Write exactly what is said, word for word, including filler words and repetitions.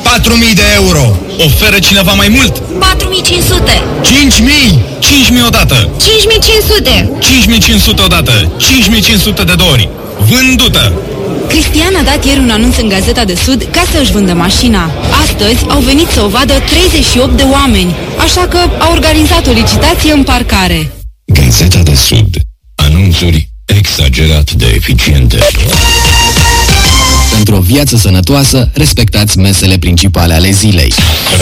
patru mii de euro. Oferă cineva mai mult? patru mii cinci sute. cinci mii. cinci mii odată. cinci mii cinci sute. cinci mii cinci sute odată. cinci mii cinci sute de două ori. Vândută! Cristian a dat ieri un anunț în Gazeta de Sud ca să își vândă mașina. Astăzi au venit să o vadă treizeci și opt de oameni, așa că a organizat o licitație în parcare. Gazeta de Sud. Anunțuri exagerat de eficiente. Pentru o viață sănătoasă, respectați mesele principale ale zilei.